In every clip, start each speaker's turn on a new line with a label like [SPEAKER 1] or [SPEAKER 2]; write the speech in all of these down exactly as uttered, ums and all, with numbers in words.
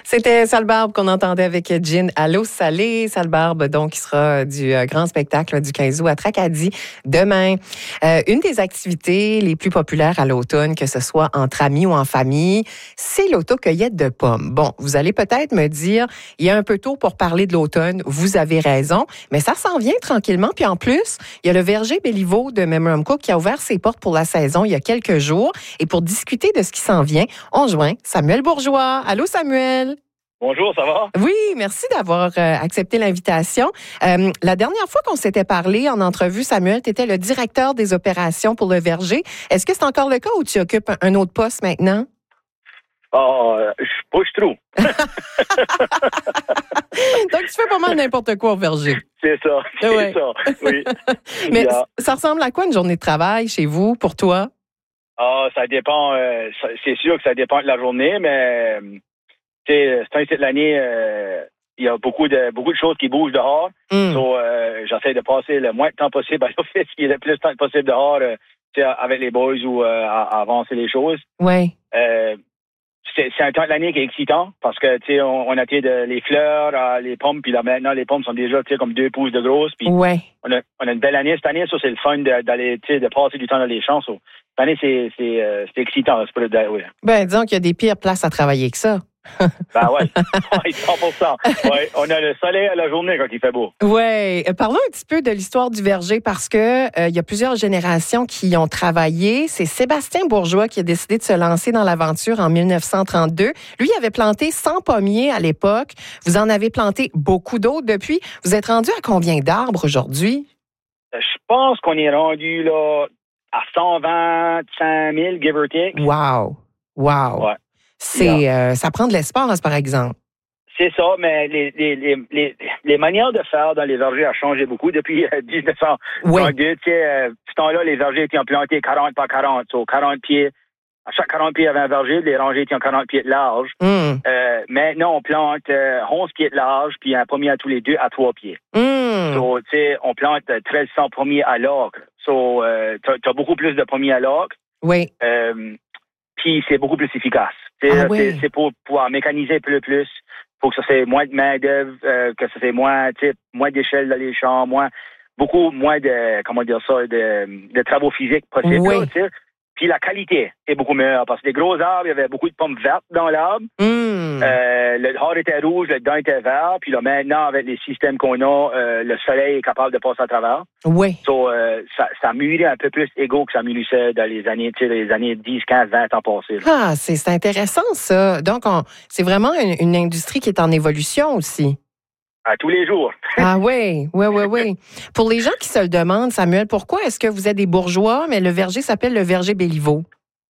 [SPEAKER 1] C'était Sale Barbe qu'on entendait avec Gin à l'eau salée. Sale Barbe, donc, qui sera du euh, grand spectacle du quinze août à Tracadie demain. Euh, une des activités les plus populaires à l'automne, que ce soit entre amis ou en famille, c'est l'autocueillette de pommes. Bon, vous allez peut-être me dire, il y a un peu tôt pour parler de l'automne. Vous avez raison, mais ça s'en vient tranquillement. Puis en plus, il y a le verger Béliveau de Memoriam Cook qui a ouvert ses portes pour la saison il y a quelques jours. Et pour discuter de ce qui s'en vient, on joint Samuel Bourgeois. Allô, Samuel?
[SPEAKER 2] Bonjour, ça va?
[SPEAKER 1] Oui, merci d'avoir euh, accepté l'invitation. Euh, la dernière fois qu'on s'était parlé en entrevue, Samuel, tu étais le directeur des opérations pour le verger. Est-ce que c'est encore le cas ou tu occupes un autre poste maintenant?
[SPEAKER 2] Ah, je push trou.
[SPEAKER 1] Donc, tu fais pas mal n'importe quoi au verger.
[SPEAKER 2] C'est ça, c'est
[SPEAKER 1] ouais.
[SPEAKER 2] ça, oui.
[SPEAKER 1] Mais
[SPEAKER 2] yeah.
[SPEAKER 1] ça ressemble à quoi une journée de travail chez vous, pour toi?
[SPEAKER 2] Ah, ça dépend. Euh, ça, c'est sûr que ça dépend de la journée, mais c'est un de l'année, il euh, y a beaucoup de beaucoup de choses qui bougent dehors.
[SPEAKER 1] Mm.
[SPEAKER 2] So, euh, j'essaie de passer le moins de temps possible à l'office, qui est le plus de temps possible dehors, euh, avec les boys ou euh, à, à avancer les choses.
[SPEAKER 1] Oui.
[SPEAKER 2] Euh, c'est, c'est un temps de l'année qui est excitant parce que, tu sais, on, on a été de, les fleurs, à les pommes, puis là maintenant, les pommes sont déjà, tu sais, comme deux pouces de grosses. Puis
[SPEAKER 1] ouais.
[SPEAKER 2] on, a, on a une belle année cette année, ça, c'est le fun de, d'aller, tu sais, de passer du temps dans les champs. So. Cette année, c'est, c'est, euh, c'est excitant. C'est pas de, oui.
[SPEAKER 1] Ben, disons qu'il y a des pires places à travailler que ça.
[SPEAKER 2] Ben ouais, ouais, cent pour cent. Ouais, on a le soleil à la journée quand il fait beau.
[SPEAKER 1] Oui. Parlons un petit peu de l'histoire du verger parce que euh, il y a plusieurs générations qui y ont travaillé. C'est Sébastien Bourgeois qui a décidé de se lancer dans l'aventure en dix-neuf cent trente-deux. Lui, il avait planté cent pommiers à l'époque. Vous en avez planté beaucoup d'autres depuis. Vous êtes rendu à combien d'arbres aujourd'hui?
[SPEAKER 2] Je pense qu'on est rendu là à cent vingt-cinq mille, give or take.
[SPEAKER 1] Wow! Wow!
[SPEAKER 2] Ouais.
[SPEAKER 1] C'est, yeah. euh, ça prend de l'espace, par exemple.
[SPEAKER 2] C'est ça, mais les, les, les, les, les manières de faire dans les vergers ont changé beaucoup depuis euh, dix-neuf cent trente-deux. Oui. Tu sais, euh, ce temps-là, les vergers étaient plantés quarante par quarante, so quarante pieds. À chaque quarante pieds, il y avait un verger, les rangées étaient en quarante pieds de large.
[SPEAKER 1] Mm.
[SPEAKER 2] Euh, maintenant, on plante euh, onze pieds de large, puis un pommier à tous les deux à trois pieds.
[SPEAKER 1] Mm.
[SPEAKER 2] So, tu sais, on plante treize cents pommiers à l'ocre. So, euh, tu as beaucoup plus de pommiers à l'ocre.
[SPEAKER 1] Oui.
[SPEAKER 2] Euh, puis c'est beaucoup plus efficace.
[SPEAKER 1] Ah, oui.
[SPEAKER 2] c'est, c'est pour pouvoir mécaniser plus plus, pour que ça fait moins de main-d'œuvre, euh, que ça fait moins, tu sais, moins d'échelles dans les champs, moins, beaucoup moins de, comment dire ça, de, de travaux physiques possibles.
[SPEAKER 1] Oui.
[SPEAKER 2] Là, tu sais. Puis la qualité est beaucoup meilleure parce que les gros arbres, il y avait beaucoup de pommes vertes dans l'arbre.
[SPEAKER 1] Mm.
[SPEAKER 2] Euh, le hors était rouge, le dedans était vert. Puis là, maintenant, avec les systèmes qu'on a, euh, le soleil est capable de passer à travers.
[SPEAKER 1] Oui.
[SPEAKER 2] So, euh, ça, ça mûrit un peu plus égaux que ça mûrissait dans les années, tu sais, les années dix, quinze, vingt ans passés. Là.
[SPEAKER 1] Ah, c'est, c'est intéressant, ça. Donc, on, c'est vraiment une, une industrie qui est en évolution aussi.
[SPEAKER 2] À tous les jours.
[SPEAKER 1] Ah oui, oui, oui, oui. Pour les gens qui se le demandent, Samuel, pourquoi est-ce que vous êtes des bourgeois, mais le verger s'appelle le verger Béliveau?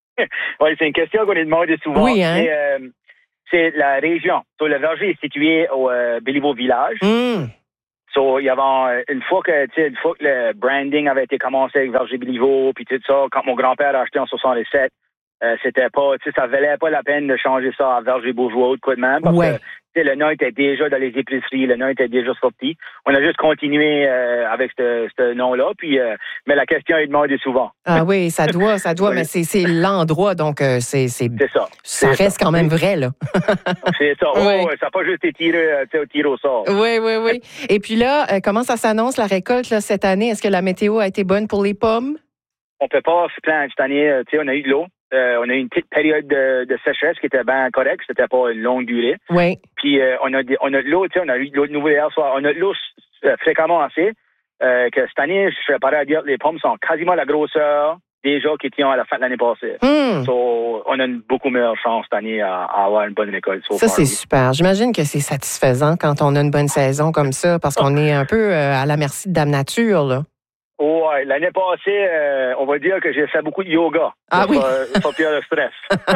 [SPEAKER 2] Oui, c'est une question qu'on est demandé souvent.
[SPEAKER 1] Oui, hein?
[SPEAKER 2] C'est, euh, c'est la région. So, le verger est situé au euh, Béliveau Village.
[SPEAKER 1] Mm.
[SPEAKER 2] So, il y avait une fois que, tu sais, une fois que le branding avait été commencé avec verger Béliveau, puis tout ça, quand mon grand-père a acheté en soixante-sept, euh, c'était pas, tu sais, ça valait pas la peine de changer ça à verger bourgeois ou de quoi de même, parce
[SPEAKER 1] ouais.
[SPEAKER 2] que, tu sais, le nom était déjà dans les épiceries, le nom était déjà sorti. On a juste continué euh, avec ce, ce nom-là, puis, euh, mais la question est demandée souvent.
[SPEAKER 1] Ah oui, ça doit, ça doit,
[SPEAKER 2] oui.
[SPEAKER 1] mais c'est, c'est l'endroit, donc euh, c'est, c'est,
[SPEAKER 2] c'est ça.
[SPEAKER 1] Ça
[SPEAKER 2] c'est
[SPEAKER 1] reste
[SPEAKER 2] ça.
[SPEAKER 1] quand même vrai, là.
[SPEAKER 2] C'est ça, oui,
[SPEAKER 1] oui.
[SPEAKER 2] oui, ça n'a pas juste été tiré, tu sais, tiré au sort.
[SPEAKER 1] Oui, oui, oui. Et puis là, euh, comment ça s'annonce, la récolte, là, cette année? Est-ce que la météo a été bonne pour les pommes?
[SPEAKER 2] On peut pas se plaindre cette année, tu sais, on a eu de l'eau. Euh, on a eu une petite période de, de sécheresse qui était bien correcte, c'était pas une longue durée.
[SPEAKER 1] Oui.
[SPEAKER 2] Puis euh, on a des, on a de l'eau, tu sais, on a eu de l'eau de nouveau hier soir. On a de l'eau euh, fréquemment assez. Euh, que cette année, je serais pareil à dire que les pommes sont quasiment la grosseur déjà qu'ils étaient à la fin de l'année passée.
[SPEAKER 1] Mm.
[SPEAKER 2] So, on a une beaucoup meilleure chance cette année à, à avoir une bonne récolte. So
[SPEAKER 1] ça,
[SPEAKER 2] far,
[SPEAKER 1] c'est
[SPEAKER 2] oui.
[SPEAKER 1] super. J'imagine que c'est satisfaisant quand on a une bonne saison comme ça, parce qu'on est un peu euh, à la merci de Dame Nature, là.
[SPEAKER 2] Oh, ouais, l'année passée, euh, on va dire que j'ai fait beaucoup de yoga.
[SPEAKER 1] Ah
[SPEAKER 2] pour,
[SPEAKER 1] oui?
[SPEAKER 2] euh, sortir le stress.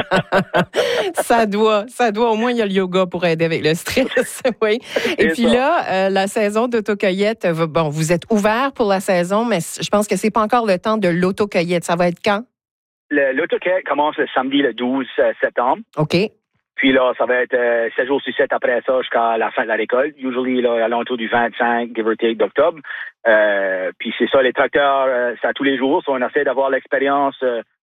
[SPEAKER 1] ça doit, ça doit. Au moins, il y a le yoga pour aider avec le stress. oui. Et puis ça. là, euh, la saison d'autocueillette, bon, vous êtes ouvert pour la saison, mais je pense que c'est pas encore le temps de l'autocueillette. Ça va être quand?
[SPEAKER 2] Le, l'autocueillette commence le samedi, le douze septembre.
[SPEAKER 1] OK.
[SPEAKER 2] Puis là, ça va être euh, sept jours sur sept après ça jusqu'à la fin de la récolte. Usually, là, à l'entour du vingt-cinq, give or take, d'octobre. Euh, puis c'est ça, les tracteurs, euh, c'est à tous les jours. So on essaie d'avoir l'expérience euh,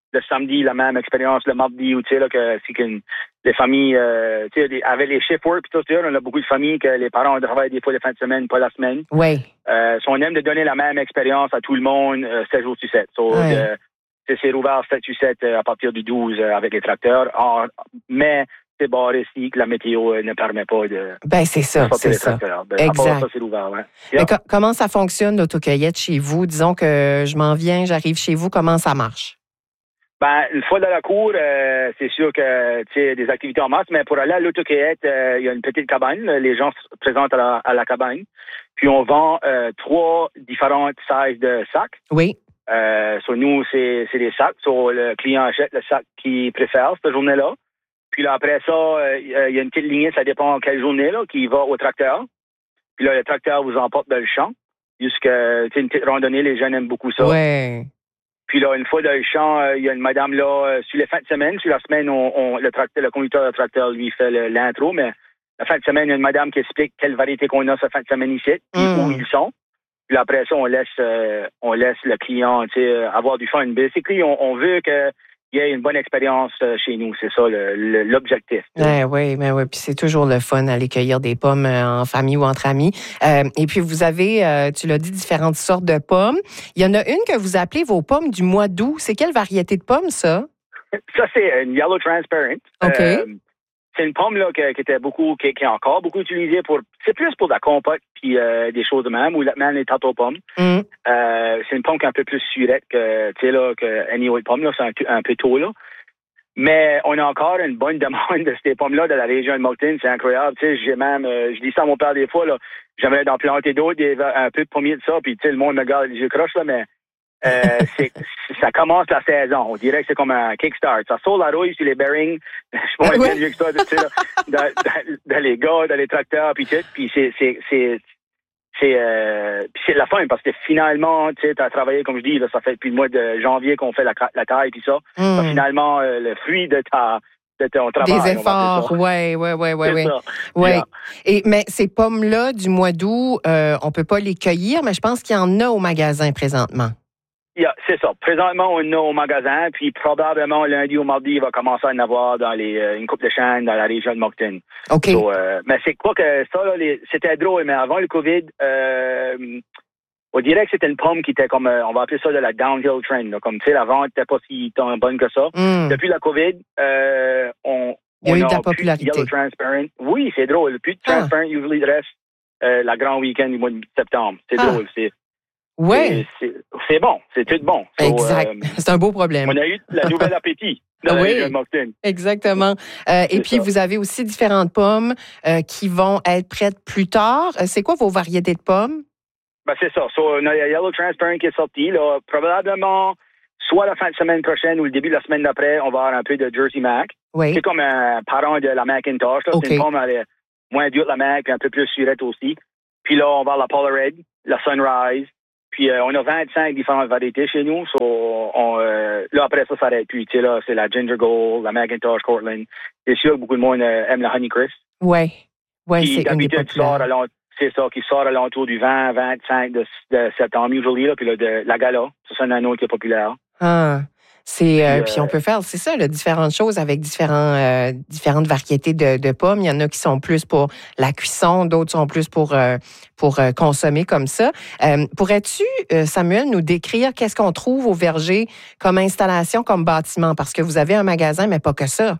[SPEAKER 2] le samedi, la même expérience le mardi, ou tu sais, là, que c'est qu'une les familles, euh, tu sais, avec les shift work, puis tout ça, on a beaucoup de familles que les parents travaillent des fois les fins de semaine, pas la semaine.
[SPEAKER 1] Oui.
[SPEAKER 2] Euh, so on aime de donner la même expérience à tout le monde, euh, sept jours sur sept. So,
[SPEAKER 1] Ouais.
[SPEAKER 2] de, c'est rouvert sept sur sept euh, à partir du douze euh, avec les tracteurs. En, mais c'est barré ici que la météo euh, ne permet pas de,
[SPEAKER 1] ben, c'est ça,
[SPEAKER 2] de sortir
[SPEAKER 1] c'est
[SPEAKER 2] les
[SPEAKER 1] ça.
[SPEAKER 2] tracteurs. Ben,
[SPEAKER 1] exact.
[SPEAKER 2] À part ça, c'est rouvert, ouais.
[SPEAKER 1] Mais co- comment ça fonctionne, l'autocueillette chez vous? Disons que je m'en viens, j'arrive chez vous, comment ça marche?
[SPEAKER 2] Ben, une fois dans la cour, euh, c'est sûr que tu sais des activités en masse, mais pour aller à l'autocueillette, euh, il y a une petite cabane. Les gens se présentent à la, à la cabane. Puis on vend euh, trois différentes sizes de sacs.
[SPEAKER 1] Oui.
[SPEAKER 2] Euh, sur nous, c'est, c'est des sacs. So, le client achète le sac qu'il préfère cette journée-là. Puis là, après ça, euh, il y a une petite lignée, ça dépend quelle journée, là, qui va au tracteur. Puis là, le tracteur vous emporte dans le champ. Jusqu'à une petite randonnée, les jeunes aiment beaucoup ça.
[SPEAKER 1] Ouais.
[SPEAKER 2] Puis là, une fois dans le champ, euh, il y a une madame là, euh, sur les fins de semaine, sur la semaine, on, on, le, tracteur, le conducteur de tracteur lui fait le, l'intro, mais la fin de semaine, il y a une madame qui explique quelle variété qu'on a cette fin de semaine ici, puis
[SPEAKER 1] Mm.
[SPEAKER 2] où ils sont. Puis après ça, on laisse euh, on laisse le client tu sais, avoir du fun. Basically, on, on veut qu'il y ait une bonne expérience euh, chez nous. C'est ça le, le, l'objectif.
[SPEAKER 1] Ouais, oui, mais oui. Puis c'est toujours le fun d'aller cueillir des pommes euh, en famille ou entre amis. Euh, et puis vous avez, euh, tu l'as dit, différentes sortes de pommes. Il y en a une que vous appelez vos pommes du mois d'août. C'est quelle variété de pommes, ça?
[SPEAKER 2] Ça, c'est une Yellow Transparent.
[SPEAKER 1] OK.
[SPEAKER 2] Euh, c'est une pomme là, qui, qui était beaucoup, qui, qui est encore beaucoup utilisée pour. C'est plus pour de la compote puis euh, des choses de même, ou même les tâteaux pommes.
[SPEAKER 1] Mm.
[SPEAKER 2] Euh, c'est une pomme qui est un peu plus surette que, tu sais, là, que any autre pomme, là. C'est un, un peu tôt, là. Mais on a encore une bonne demande de ces pommes-là de la région de Moncton. C'est incroyable. Tu sais, j'ai même, euh, je dis ça à mon père des fois, là. J'aimerais d'en planter d'autres, des, un peu de pommiers de ça, puis tu sais, le monde me regarde les yeux croches, là, mais euh, c'est, ça commence la saison. On dirait que c'est comme un kickstart. Ça saute la rouille sur les bearings. Je suis pas
[SPEAKER 1] Ouais.
[SPEAKER 2] un vieux que ça, tu sais, là, dans, dans, dans les gars, dans les tracteurs, puis tout. Puis c'est, c'est, c'est, c'est, euh, puis c'est la fin, parce que finalement, tu sais, t'as travaillé, comme je dis, là, ça fait depuis le mois de janvier qu'on fait la, la taille, puis ça.
[SPEAKER 1] Mm.
[SPEAKER 2] Ça, finalement, euh, le fruit de ta, de ton travail.
[SPEAKER 1] Des efforts, oui, oui, oui, oui.
[SPEAKER 2] C'est ça.
[SPEAKER 1] Ouais.
[SPEAKER 2] Yeah.
[SPEAKER 1] Et mais ces pommes-là du mois d'août, euh, on peut pas les cueillir, mais je pense qu'il y en a au magasin présentement.
[SPEAKER 2] Yeah, c'est ça. Présentement, on en a au magasin, puis probablement lundi ou mardi, il va commencer à en avoir dans les euh, une coupe de chaînes dans la région de Moncton.
[SPEAKER 1] OK.
[SPEAKER 2] So, euh, mais c'est quoi que ça, là, les, c'était drôle, mais avant le COVID, euh, on dirait que c'était une pomme qui était comme, euh, on va appeler ça de la downhill trend, là, comme, tu sais, la vente n'était pas si tant bonne que ça.
[SPEAKER 1] Mm.
[SPEAKER 2] Depuis la COVID, euh, on,
[SPEAKER 1] Il y a
[SPEAKER 2] on
[SPEAKER 1] eu de la
[SPEAKER 2] plus
[SPEAKER 1] popularité.
[SPEAKER 2] Yellow Transparent. Oui, c'est drôle. Plus de
[SPEAKER 1] Ah.
[SPEAKER 2] Transparent, usually, reste euh, la grand week-end du mois de septembre. C'est
[SPEAKER 1] Ah.
[SPEAKER 2] drôle. C'est,
[SPEAKER 1] Oui,
[SPEAKER 2] c'est, c'est, c'est bon. C'est tout bon. So,
[SPEAKER 1] exact.
[SPEAKER 2] euh,
[SPEAKER 1] C'est un beau problème.
[SPEAKER 2] on a eu la nouvelle appétit dans la
[SPEAKER 1] Oui.
[SPEAKER 2] région de Moncton.
[SPEAKER 1] Exactement. Euh, et
[SPEAKER 2] C'est
[SPEAKER 1] puis,
[SPEAKER 2] ça.
[SPEAKER 1] vous avez aussi différentes pommes euh, qui vont être prêtes plus tard. Euh, c'est quoi vos variétés de pommes?
[SPEAKER 2] Ben, c'est ça. So, on a la Yellow Transparent qui est sortie. Là, probablement, soit la fin de semaine prochaine ou le début de la semaine d'après, on va avoir un peu de Jersey Mac.
[SPEAKER 1] Oui.
[SPEAKER 2] C'est comme un parent de la Macintosh. Là.
[SPEAKER 1] OK.
[SPEAKER 2] C'est une pomme, elle est moins dure que la Mac, puis un peu plus surette aussi. Puis là, on va avoir la Polaroid, la Sunrise. Puis euh, on a vingt-cinq différentes variétés chez nous. So, on, euh, là, après ça, ça arrête plus. Tu sais, là, c'est la Ginger Gold, la Macintosh, Cortland. C'est sûr que beaucoup de monde euh, aime la Honeycrisp.
[SPEAKER 1] Oui. Oui,
[SPEAKER 2] Qui
[SPEAKER 1] c'est une des
[SPEAKER 2] d'habitude sort à
[SPEAKER 1] populaires.
[SPEAKER 2] l'en- c'est ça, qui sort à l'entour du vingt, vingt-cinq de, de septembre, usually, là, puis là, de la Gala. Ça, c'est un autre qui est populaire.
[SPEAKER 1] Ah. C'est, euh,
[SPEAKER 2] Puis,
[SPEAKER 1] puis on
[SPEAKER 2] euh,
[SPEAKER 1] peut faire, c'est ça, là, différentes choses avec différents, euh, différentes variétés de, de pommes. Il y en a qui sont plus pour la cuisson, d'autres sont plus pour, euh, pour euh, consommer comme ça. Euh, pourrais-tu, euh, Samuel, nous décrire qu'est-ce qu'on trouve au verger comme installation, comme bâtiment? Parce que vous avez un magasin, mais pas que ça.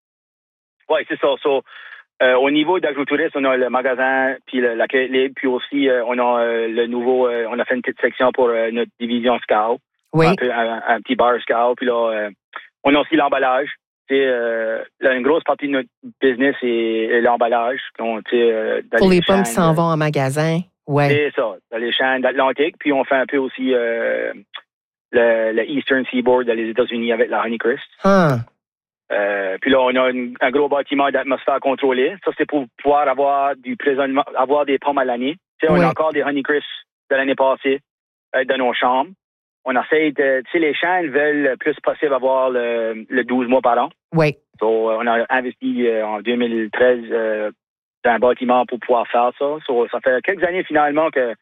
[SPEAKER 2] Oui, c'est ça. So, euh, au niveau d'Agro-Tourisme, on a le magasin, puis le- l'accueil libre, puis aussi, euh, on a euh, le nouveau, euh, on a fait une petite section pour euh, notre division Scout.
[SPEAKER 1] Oui.
[SPEAKER 2] Un, peu, un, un petit bar Scout. Puis là, euh, on a aussi l'emballage. Tu sais, euh, là, une grosse partie de notre business est, est l'emballage. On, tu sais, euh, dans
[SPEAKER 1] Pour les pommes
[SPEAKER 2] chaînes,
[SPEAKER 1] qui s'en vont en magasin. Ouais.
[SPEAKER 2] C'est ça, dans les chaînes d'Atlantique. Puis on fait un peu aussi euh, le, le Eastern Seaboard dans les États-Unis avec la Honeycrisp.
[SPEAKER 1] Ah.
[SPEAKER 2] Euh, puis là, on a une- un gros bâtiment d'atmosphère contrôlée. Ça, c'est pour pouvoir avoir du prisonnement, avoir des pommes à l'année. Tu sais, on
[SPEAKER 1] Oui.
[SPEAKER 2] a encore des Honeycrisp de l'année passée euh, dans nos chambres. On essaie de, tu sais, les chaînes veulent le plus possible avoir le, le douze mois par an.
[SPEAKER 1] Oui.
[SPEAKER 2] So, euh, on a investi euh, en deux mille treize euh, dans un bâtiment pour pouvoir faire ça. So, ça fait quelques années finalement que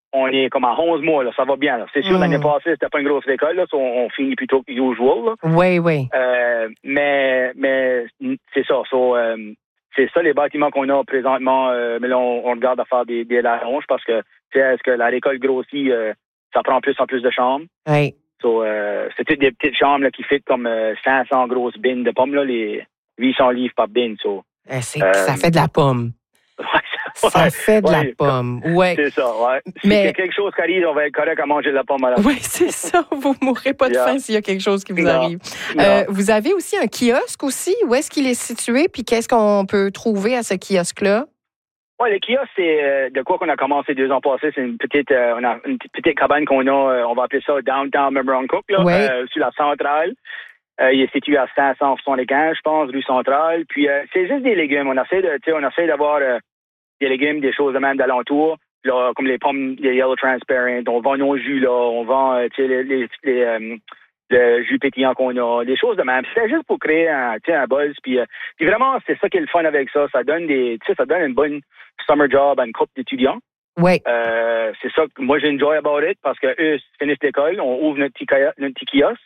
[SPEAKER 2] on est comme à onze mois, là, ça va bien. Là. C'est sûr, mm. l'année passée, c'était pas une grosse récolte, là, on, on finit plutôt que usual.
[SPEAKER 1] Oui, oui.
[SPEAKER 2] Euh, mais, mais c'est ça. So, euh, c'est ça les bâtiments qu'on a présentement. Euh, mais là, on, on regarde à faire des, des larronges parce que, tu sais, est-ce que la récolte grossit, euh, ça prend plus en plus de chambres.
[SPEAKER 1] Oui.
[SPEAKER 2] So, euh, c'est toutes des petites chambres là, qui fit comme euh, cinq cents grosses bines de pommes, là, les huit cents livres par bin. So,
[SPEAKER 1] euh, ça fait de la pomme.
[SPEAKER 2] Ouais,
[SPEAKER 1] ça fait de
[SPEAKER 2] ouais,
[SPEAKER 1] la pomme, ouais.
[SPEAKER 2] C'est ça, ouais.
[SPEAKER 1] Mais...
[SPEAKER 2] Si y a quelque chose qui arrive, on va être correct à manger de la pomme à la fin.
[SPEAKER 1] Oui, c'est ça. Vous ne mourrez pas de yeah. faim s'il y a quelque chose qui vous
[SPEAKER 2] non.
[SPEAKER 1] arrive. Euh, vous avez aussi un kiosque aussi. Où est-ce qu'il est situé? Puis qu'est-ce qu'on peut trouver à ce kiosque-là?
[SPEAKER 2] Oui, le kiosque, c'est euh, de quoi qu'on a commencé deux ans passés. C'est une petite, euh, on a une petite cabane qu'on a, euh, on va appeler ça Downtown Memramcook, là,
[SPEAKER 1] ouais.
[SPEAKER 2] euh, sur la centrale. Euh, il est situé à cinq cent soixante-quinze, je pense, rue centrale. Puis euh, c'est juste des légumes. On essaie de, tu sais, on essaie d'avoir euh, des légumes, des choses de même d'alentour. Là, comme les pommes, les Yellow Transparent. On vend nos jus là, on vend, euh, tu sais, les, les, les euh, le jus pétillant qu'on a, des choses de même. C'est juste pour créer un, tu sais, un buzz. Puis, euh, puis vraiment, c'est ça qui est le fun avec ça. Ça donne des, tu sais, ça donne une bonne summer job à une couple d'étudiants.
[SPEAKER 1] Oui.
[SPEAKER 2] Euh, c'est ça que moi, j'ai enjoy about it parce que eux finissent l'école, on ouvre notre petit, notre petit kiosque.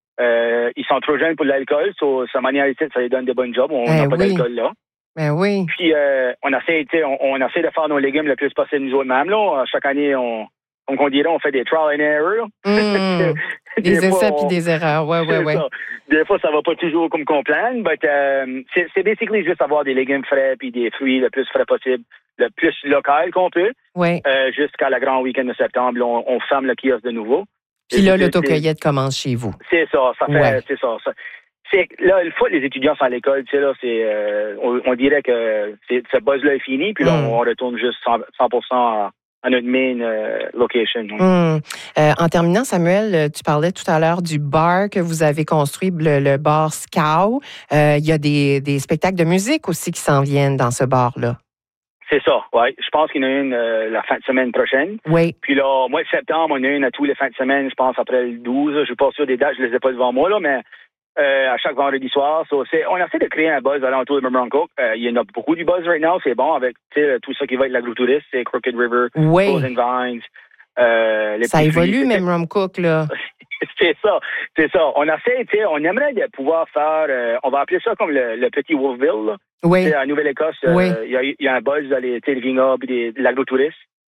[SPEAKER 2] Euh, ils sont trop jeunes pour l'alcool, so, sa manière ici, ça les donne des bonnes jobs. On n'a
[SPEAKER 1] eh
[SPEAKER 2] pas
[SPEAKER 1] oui.
[SPEAKER 2] d'alcool là.
[SPEAKER 1] Ben oui.
[SPEAKER 2] Puis euh, on essaie, tu sais, on, on essaie de faire nos légumes le plus possible nous autres mêmes. Là. Chaque année, on, comme on dirait, on fait des trial and error.
[SPEAKER 1] Mmh. des, des essais puis des erreurs, ouais, ouais, ouais.
[SPEAKER 2] Ça. Des fois, ça va pas toujours comme qu'on plane, mais euh, c'est, c'est basically juste avoir des légumes frais puis des fruits le plus frais possible, le plus local qu'on peut.
[SPEAKER 1] Oui.
[SPEAKER 2] Euh, jusqu'à la grand week-end de septembre, on, on ferme le kiosque de nouveau.
[SPEAKER 1] Puis là, l'autocueillette commence chez vous.
[SPEAKER 2] C'est ça, ça fait,
[SPEAKER 1] ouais.
[SPEAKER 2] c'est ça. ça. C'est, là, une fois que les étudiants sont à l'école, tu sais, là, c'est, euh, on, on dirait que c'est, ce buzz-là est fini, puis là, mm. on, on retourne juste cent pour cent à, à notre main euh, location.
[SPEAKER 1] Mm. Euh, en terminant, Samuel, tu parlais tout à l'heure du bar que vous avez construit, le, le bar Scow. Euh, il y a des, des spectacles de musique aussi qui s'en viennent dans ce bar-là.
[SPEAKER 2] C'est ça, oui. Je pense qu'il y en a une euh, la fin de semaine prochaine.
[SPEAKER 1] Oui.
[SPEAKER 2] Puis là, au mois de septembre, on a une à tous les fins de semaine, je pense, après le douze. Je ne suis pas sûr des dates, je ne les ai pas devant moi, là, mais euh, à chaque vendredi soir. So, c'est, on essaie de créer un buzz alentour de Memramcook. Euh, il y en a beaucoup du buzz right now. C'est bon avec tout ça qui va être l'agrotouriste. C'est Crooked River,
[SPEAKER 1] oui.
[SPEAKER 2] Frozen Vines. Euh, les
[SPEAKER 1] ça évolue, Memramcook, là.
[SPEAKER 2] c'est ça, c'est ça. On essaie, tu sais, on aimerait de pouvoir faire, euh, on va appeler ça comme le, le petit Wolfville, là.
[SPEAKER 1] Oui.
[SPEAKER 2] T'sais, à Nouvelle-Écosse, il
[SPEAKER 1] oui.
[SPEAKER 2] euh, y, y a un buzz dans les, les vignobles et de l'agrotourisme.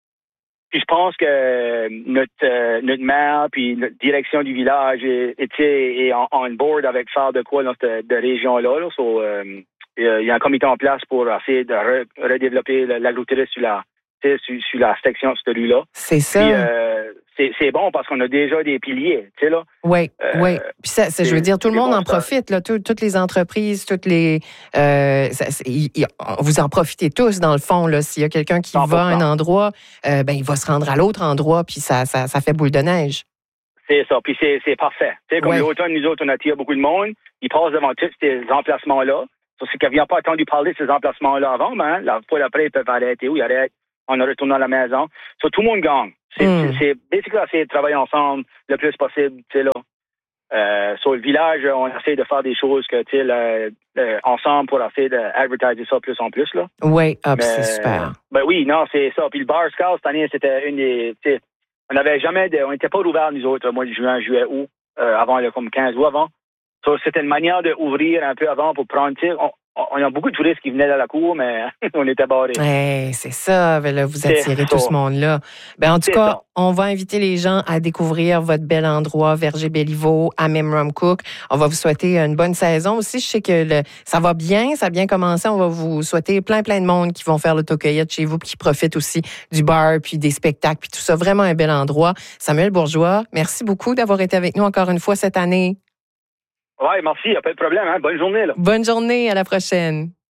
[SPEAKER 2] Puis je pense que euh, notre euh, notre maire puis notre direction du village est, est, est en, on board avec faire de quoi dans cette de région-là. Là. So, euh, il y a un comité en place pour essayer de re, redévelopper l'agrotourisme sur la sur, sur la section de cette rue-là.
[SPEAKER 1] C'est ça.
[SPEAKER 2] Puis, euh, c'est, c'est bon parce qu'on a déjà des piliers, tu sais, là.
[SPEAKER 1] Oui, euh, oui. Puis ça, ça, je veux dire, tout le monde bon, en ça. profite, là. Tout, toutes les entreprises, toutes les... Euh, ça, y, y, vous en profitez tous, dans le fond, là. S'il y a quelqu'un qui cent pour cent va à un endroit, euh, ben il va se rendre à l'autre endroit, puis ça, ça, ça fait boule de neige.
[SPEAKER 2] C'est ça, puis c'est, c'est parfait. Tu sais, comme
[SPEAKER 1] ouais.
[SPEAKER 2] l'automne, nous autres, on attire beaucoup de monde. Ils passent devant tous ces emplacements-là. Ça, c'est qu'ils n'ont pas attendu parler de ces emplacements-là avant, mais hein, la fois d'après, ils peuvent arrêter où ils arrêtent. On a retourné à la maison. So, tout le monde gagne. C'est, mm. c'est, c'est basically essayer de travailler ensemble le plus possible, tu sais, là. Euh, sur le village, on essaie de faire des choses que, tu sais, là, euh, ensemble pour essayer d'advertiser ça plus en plus, là.
[SPEAKER 1] Oui, ah, c'est super.
[SPEAKER 2] Ben oui, non, c'est ça. Puis le Bar Scout, cette année, c'était une des, tu sais, on n'avait jamais, de, on n'était pas ouverts, nous autres, mois de juin, juillet, août, euh, avant, là, comme quinze août avant. So, c'était une manière d'ouvrir un peu avant pour prendre, tu sais, on, on a beaucoup de touristes qui venaient dans la cour, mais on était barrés.
[SPEAKER 1] Hey, c'est ça, ben là, vous attirez tout ce monde-là. Ben, en tout c'est cas, ça. On va inviter les gens à découvrir votre bel endroit, Verger-Béliveau, à Memramcook. On va vous souhaiter une bonne saison aussi. Je sais que le, ça va bien, ça a bien commencé. On va vous souhaiter plein, plein de monde qui vont faire l'autocueillette chez vous, puis qui profitent aussi du bar, puis des spectacles, puis tout ça. Vraiment un bel endroit. Samuel Bourgeois, merci beaucoup d'avoir été avec nous encore une fois cette année.
[SPEAKER 2] Oui, merci, il n'y a pas de problème. Hein? Bonne journée. Là.
[SPEAKER 1] Bonne journée, à la prochaine.